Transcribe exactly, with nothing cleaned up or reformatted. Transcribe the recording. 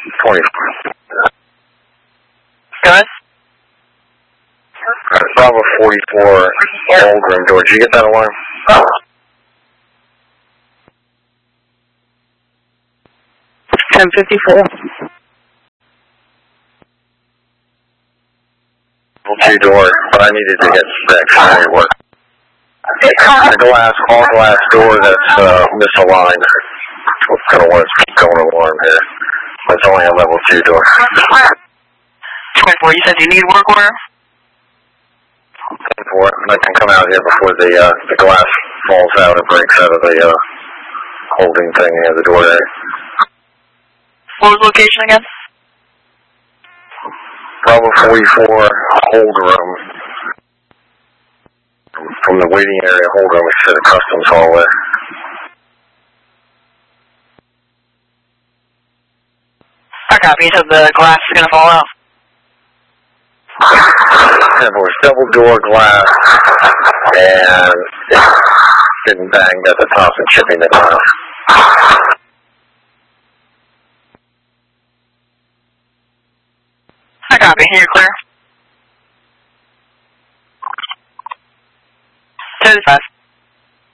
twenty-four. Go ahead. Alright, Bravo forty-four, old room door. Did you get that alarm? ten fifty-four. Two door, but I needed to get fixed. I need work. The glass, all glass door that's uh, misaligned. What's going to want going alarm here? It's only a level two door. twenty-four, you said you need work order? For it. I can come out here before the uh, the glass falls out or breaks out of the uh, holding thing near the door there. What was the location again? Bravo forty-four, hold room. From the waiting area hold room to the customs hallway. I copy. You said the glass is going to fall out. Yeah, it was double door glass, and it's getting banged at the top and chipping the glass. I copy. You're clear. thirty-five.